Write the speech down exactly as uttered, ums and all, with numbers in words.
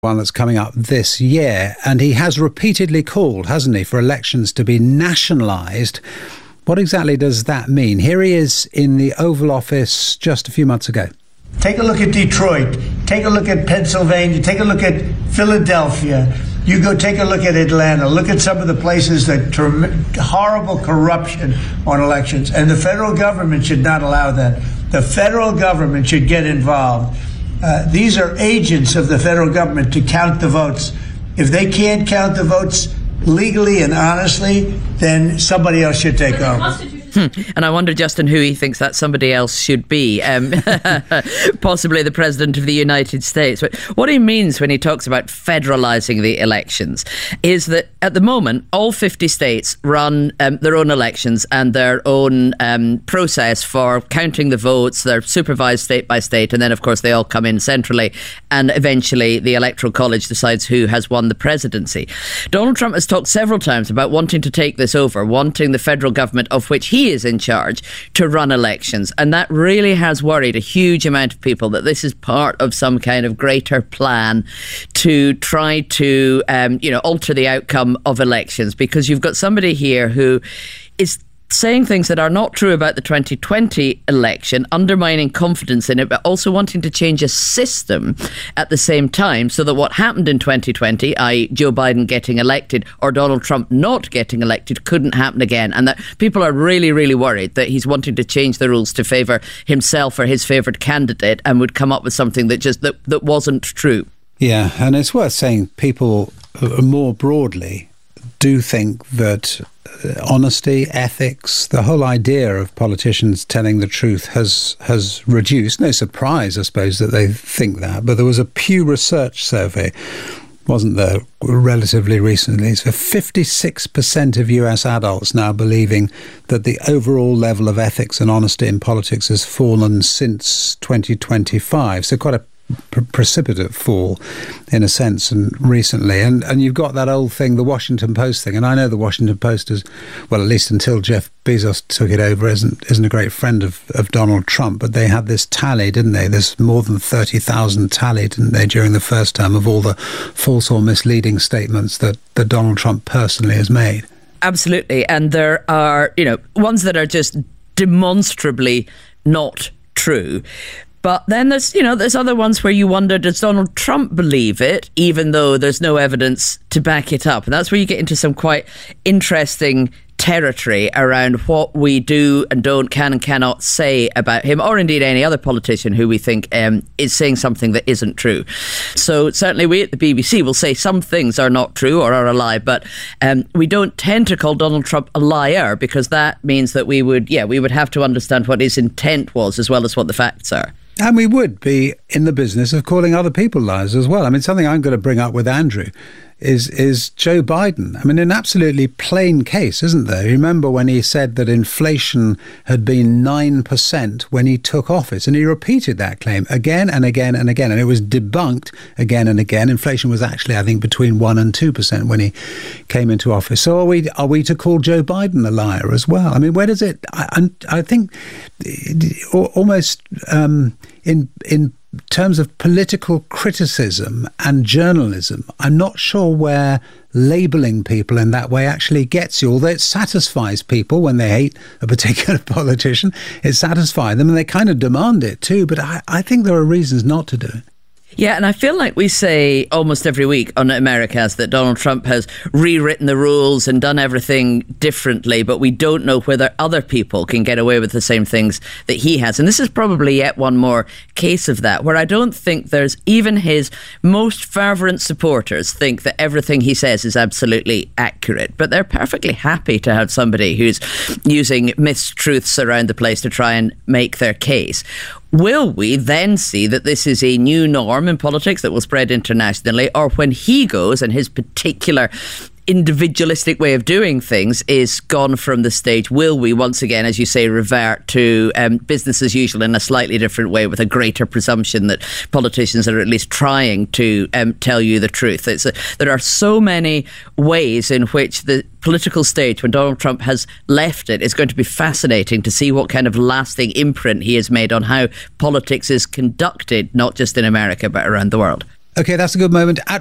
one that's coming up this year. And he has repeatedly called, hasn't he, for elections to be nationalised. What exactly does that mean? Here he is in the Oval Office just a few months ago. Take a look at Detroit. Take a look at Pennsylvania. Take a look at Philadelphia. You go take a look at Atlanta. Look at some of the places that term- horrible corruption on elections. And the federal government should not allow that. The federal government should get involved. Uh, these are agents of the federal government to count the votes. If they can't count the votes legally and honestly, then somebody else should take over. Hmm. And I wonder, Justin, who he thinks that somebody else should be. Um, possibly the President of the United States. But what he means when he talks about federalising the elections is that at the moment, all fifty states run um, their own elections and their own um, process for counting the votes. They're supervised state by state. And then, of course, they all come in centrally. And eventually, the Electoral College decides who has won the presidency. Donald Trump has talked several times about wanting to take this over, wanting the federal government, of which he is in charge, to run elections. And that really has worried a huge amount of people, that this is part of some kind of greater plan to try to, um, you know, alter the outcome of elections. Because you've got somebody here who is saying things that are not true about the twenty twenty election, undermining confidence in it, but also wanting to change a system at the same time, so that what happened in twenty twenty, that is. Joe Biden getting elected or Donald Trump not getting elected, couldn't happen again. And that people are really, really worried that he's wanting to change the rules to favour himself or his favoured candidate, and would come up with something that just that, that wasn't true. Yeah, and it's worth saying people more broadly do think that honesty, ethics, the whole idea of politicians telling the truth has has reduced. No surprise, I suppose, that they think that. But there was a Pew Research survey, wasn't there, relatively recently. So fifty-six percent of U S adults now believing that the overall level of ethics and honesty in politics has fallen since twenty twenty-five. So quite a Pre- precipitate fall in a sense, and recently, and and you've got that old thing, the Washington Post thing, and I know the Washington Post is, well, at least until Jeff Bezos took it over, isn't isn't a great friend of, of Donald Trump, but they had this tally, didn't they? There's more than thirty thousand tally, didn't they, during the first term, of all the false or misleading statements that, that Donald Trump personally has made. Absolutely, and there are, you know, ones that are just demonstrably not true. But then there's, you know, there's other ones where you wonder, does Donald Trump believe it, even though there's no evidence to back it up? And that's where you get into some quite interesting territory around what we do and don't, can and cannot say about him, or indeed any other politician who we think um, is saying something that isn't true. So certainly we at the B B C will say some things are not true or are a lie, but um, we don't tend to call Donald Trump a liar, because that means that we would, yeah, we would have to understand what his intent was as well as what the facts are. And we would be in the business of calling other people liars as well. I mean, something I'm going to bring up with Andrew is is Joe Biden. I mean, an absolutely plain case, isn't there? You remember when he said that inflation had been nine percent when he took office, and he repeated that claim again and again and again, and it was debunked again and again. Inflation was actually, I think, between one and two percent when he came into office. So are we are we to call Joe Biden a liar as well? I mean, where does it, I, I think almost um, in in terms of political criticism and journalism, I'm not sure where labelling people in that way actually gets you. Although it satisfies people when they hate a particular politician, it satisfies them and they kind of demand it too. But I, I think there are reasons not to do it. Yeah, and I feel like we say almost every week on Americast that Donald Trump has rewritten the rules and done everything differently, but we don't know whether other people can get away with the same things that he has. And this is probably yet one more case of that, where I don't think there's even his most fervent supporters think that everything he says is absolutely accurate. But they're perfectly happy to have somebody who's using mistruths around the place to try and make their case. Will we then see that this is a new norm in politics that will spread internationally, or when he goes and his particular individualistic way of doing things is gone from the stage, will we once again, as you say, revert to um, business as usual in a slightly different way, with a greater presumption that politicians are at least trying to um, tell you the truth? It's a, there are so many ways in which the political stage, when Donald Trump has left it, is going to be fascinating to see what kind of lasting imprint he has made on how politics is conducted, not just in America, but around the world. Okay, that's a good moment. At